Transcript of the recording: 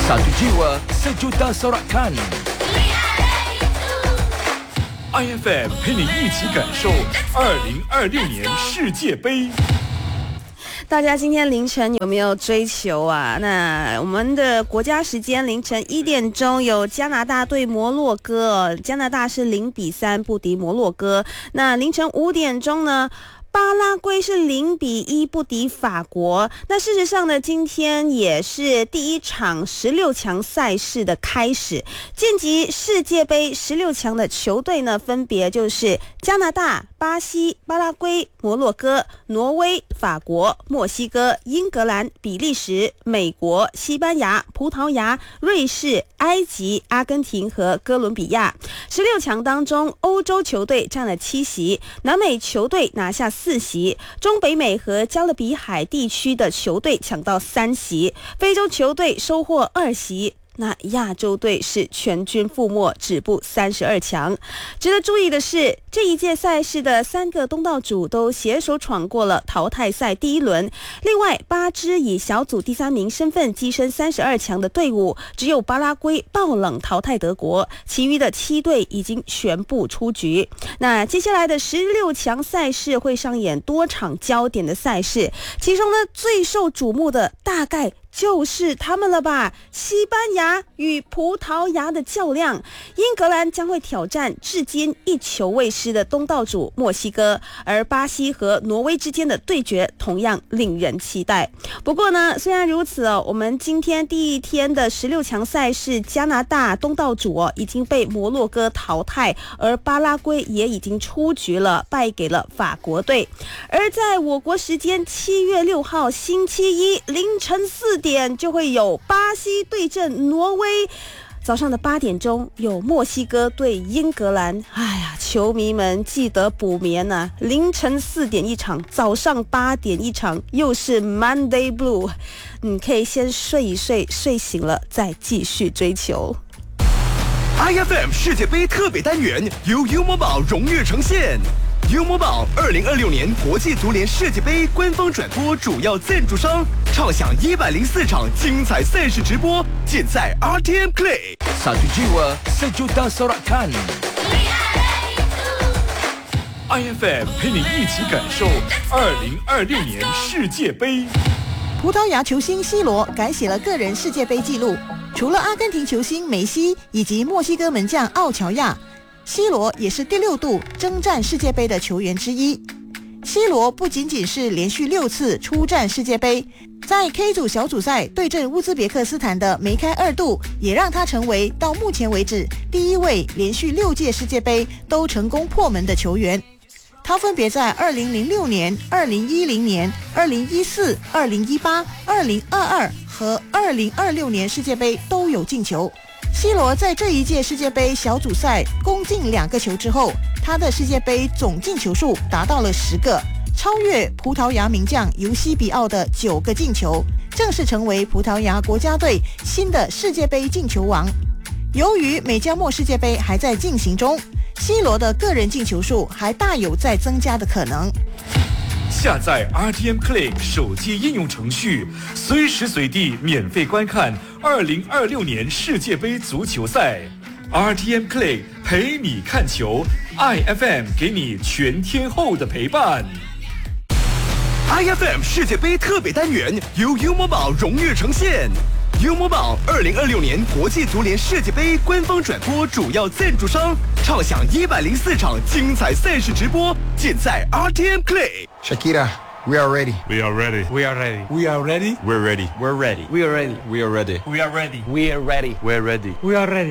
Satu jiwa, sejuta sorakan. IFM 陪你一起感受2026年世界杯。 大家今天凌晨有没有追球啊？那我们的国家时间凌晨1点钟有加拿大对摩洛哥，加拿大是0-3不敌摩洛哥。那凌晨5点钟呢？巴拉圭是0-1不敌法国。那事实上呢，今天也是第一场16强赛事的开始。晋级世界杯16强的球队呢，分别就是加拿大、巴西、巴拉圭、摩洛哥、挪威、法国、墨西哥、英格兰、比利时、美国、西班牙、葡萄牙、瑞士、埃及、阿根廷和哥伦比亚。16强当中，欧洲球队占了7席，南美球队拿下4席，中北美和加勒比海地区的球队抢到3席，非洲球队收获2席。那亚洲队是全军覆没，止步32强。值得注意的是，这一届赛事的3个东道主都携手闯过了淘汰赛第1轮。另外，8支以小组第3名身份跻身32强的队伍，只有巴拉圭爆冷淘汰德国，其余的7队已经全部出局。那接下来的16强赛事会上演多场焦点的赛事，其中呢最受瞩目的大概就是他们了吧，西班牙与葡萄牙的较量，英格兰将会挑战至今1球未失的东道主墨西哥，而巴西和挪威之间的对决同样令人期待。不过呢，虽然如此我们今天第一天的16强赛事，加拿大东道主已经被摩洛哥淘汰，而巴拉圭也已经出局了，败给了法国队。而在我国时间7月6号星期一凌晨4点就会有巴西对阵挪威，早上的8点钟有墨西哥对英格兰。哎呀，球迷们记得补眠啊，凌晨4点一场，早上8点一场，又是 Monday Blue。你可以先睡一睡，睡醒了再继续追球。 IFM 世界杯特别单元由优摩宝荣誉呈现。优摩宝2026年国际足联世界杯官方转播主要赞助商，畅享104场精彩赛事直播，尽在 RTM Play。Satu jiwa, sejuta sorakan。IFM 陪你一起感受2026年世界杯。 葡萄牙球星 C 罗改写了个人世界杯纪录，除了阿根廷球星梅西以及墨西哥门将奥乔亚，C 罗也是第6度征战世界杯的球员之一。C 罗不仅仅是连续6次出战世界杯，在 K 组小组赛对阵乌兹别克斯坦的梅开2度，也让他成为到目前为止第1位连续6届世界杯都成功破门的球员。他分别在2006年、2010年、2014、2018、2022和2026年世界杯都有进球。C 罗在这一届世界杯小组赛攻进2个球之后，他的世界杯总进球数达到了10个，超越葡萄牙名将尤西比奥的9个进球，正式成为葡萄牙国家队新的世界杯进球王。由于美加墨世界杯还在进行中，C 罗的个人进球数还大有再增加的可能。 下载 RTM Play 手机应用程序，随时随地免费观看2026年世界杯足球赛。RTM Play 陪你看球 ，IFM 给你全天候的陪伴。IFM 世界杯特别单元由优摩宝荣誉呈现。优摩宝2026年国际足联世界杯官方转播主要赞助商，畅享104场精彩赛事直播，尽在 RTM Play。 Shakira, we are ready. We are ready. We are ready. We are ready. We're ready. We're ready. We are ready. We are ready. We are ready. We are ready. We're ready. We're ready. We are ready.